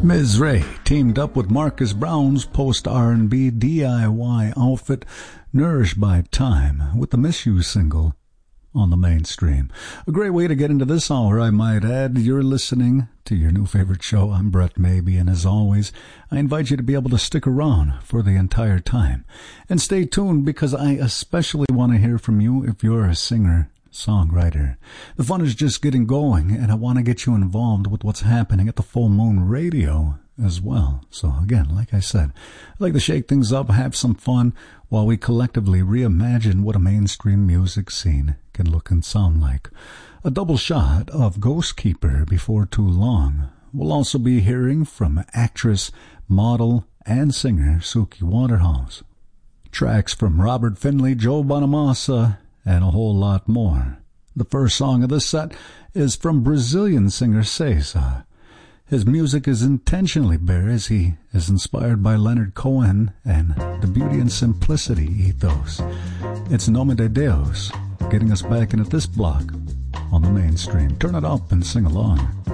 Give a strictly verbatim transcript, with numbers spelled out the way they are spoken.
Miz Ray teamed up with Marcus Brown's post-R and B D I Y outfit Nourished by Time with the Miss You single on the mainstream. A great way to get into this hour, I might add. You're listening to your new favorite show. I'm Brett Maybe, and as always, I invite you to be able to stick around for the entire time. And stay tuned, because I especially want to hear from you if you're a singer, songwriter. The fun is just getting going, and I want to get you involved with what's happening at the Full Moon Radio as well. So again, like I said, I'd like to shake things up, have some fun, while we collectively reimagine what a mainstream music scene can look and sound like. A double shot of Ghost Keeper before too long. We'll also be hearing from actress, model, and singer Suki Waterhouse. Tracks from Robert Finley, Joe Bonamassa, and a whole lot more. The first song of this set is from Brazilian singer César. His music is intentionally bare, as he is inspired by Leonard Cohen and the beauty and simplicity ethos. It's Nome de Deus, getting us back into this block on the mainstream. Turn it up and sing along.